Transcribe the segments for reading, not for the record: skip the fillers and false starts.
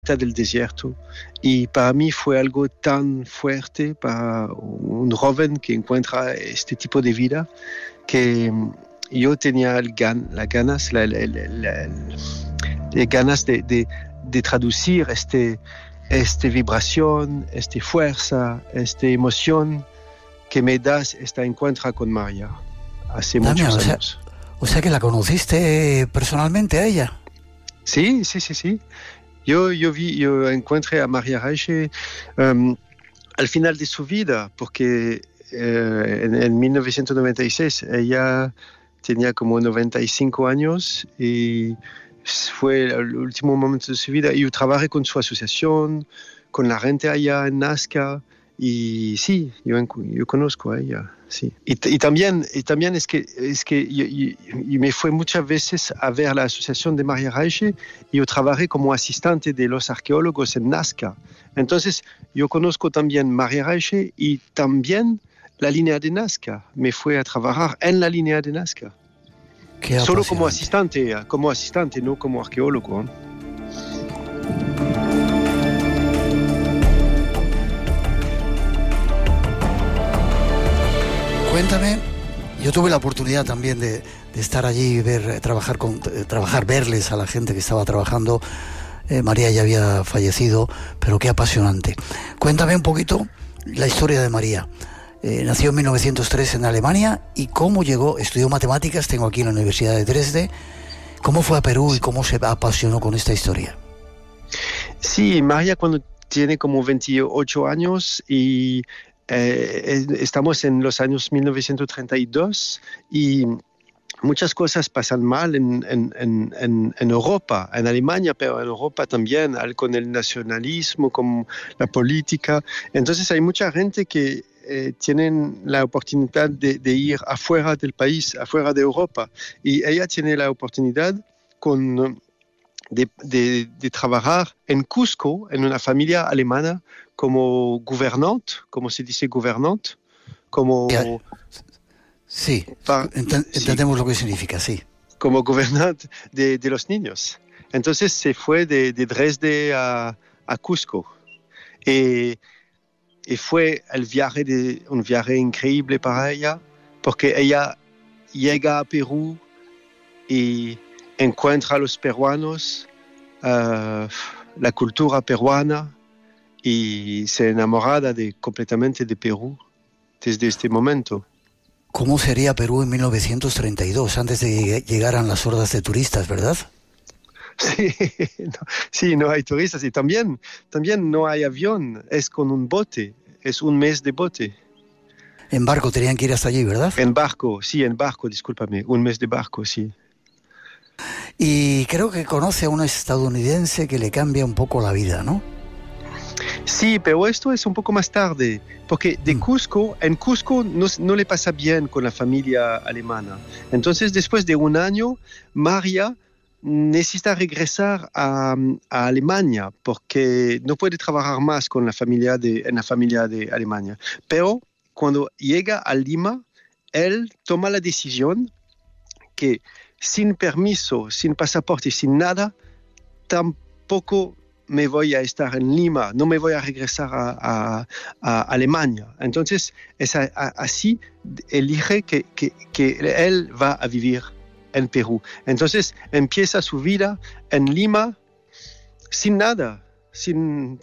del desierto, y para mí fue algo tan fuerte para un joven que encuentra este tipo de vida, que yo tenía las ganas de traducir esta vibración, esta fuerza, esta emoción que me da este encuentro con María hace muchos años. O sea que la conociste personalmente a ella. Sí. Yo encontré a María Reiche al final de su vida, porque en 1996 ella tenía como 95 años y fue el último momento de su vida. Yo trabajé con su asociación, con la gente allá en Nazca, y sí, yo conozco a ella. Sí. Y también es que yo me fui muchas veces a ver la asociación de María Reiche, y yo trabajé como asistente de los arqueólogos en Nazca. Entonces yo conozco también María Reiche y también la línea de Nazca. Me fui a trabajar en la línea de Nazca. Solo como asistente, no como arqueólogo. Cuéntame, yo tuve la oportunidad también de estar allí y verles a la gente que estaba trabajando. María ya había fallecido, pero qué apasionante. Cuéntame un poquito la historia de María. Nació en 1903 en Alemania, y cómo llegó, estudió matemáticas, tengo aquí en la Universidad de Dresde. ¿Cómo fue a Perú y cómo se apasionó con esta historia? Sí, María cuando tiene como 28 años y estamos en los años 1932 y muchas cosas pasan mal en Europa, en Alemania, pero en Europa también, con el nacionalismo, con la política. Entonces hay mucha gente que tienen la oportunidad de ir afuera del país, afuera de Europa, y ella tiene la oportunidad de trabajar en Cusco, en una familia alemana, como gobernante, como se dice gobernante, como... Sí, entendemos lo que significa, sí. Como gobernante de los niños. Entonces se fue de Dresde a Cusco. Y fue un viaje increíble para ella, porque ella llega a Perú y encuentra a los peruanos, la cultura peruana, y se enamora completamente de Perú desde este momento. ¿Cómo sería Perú en 1932, antes de que llegaran las hordas de turistas, verdad? Sí, no hay turistas, y también no hay avión, es con un bote, es un mes de bote. En barco tenían que ir hasta allí, ¿verdad? En barco, discúlpame, un mes de barco, sí. Y creo que conoce a un estadounidense que le cambia un poco la vida, ¿no? Sí, pero esto es un poco más tarde, porque en Cusco no le pasa bien con la familia alemana. Entonces, después de un año, María necesita regresar a Alemania, porque no puede trabajar más con en la familia de Alemania. Pero cuando llega a Lima, él toma la decisión que sin permiso, sin pasaporte, sin nada, tampoco me voy a estar en Lima, no me voy a regresar a Alemania. Entonces, así elige que él va a vivir en Perú. Entonces, empieza su vida en Lima sin nada, sin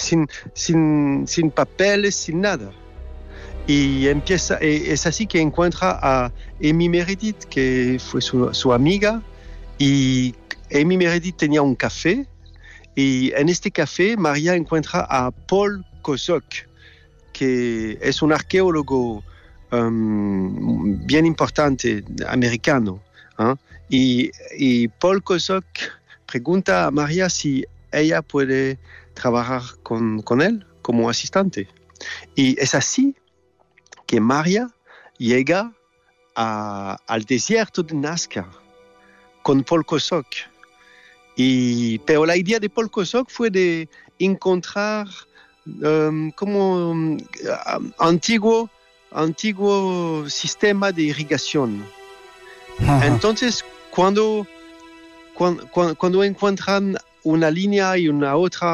papeles, sin nada. Y es así que encuentra a Amy Meredith, que fue su amiga, y Amy Meredith tenía un café. Y en este café María encuentra a Paul Kozok, que es un arqueólogo bien importante, americano. Y Paul Kozok pregunta a María si ella puede trabajar con él como asistente. Y es así que María llega al desierto de Nazca con Paul Kozok. Pero la idea de Paul Kozok fue de encontrar como antiguo sistema de irrigación. Ajá. Entonces, cuando encuentran una línea y una otra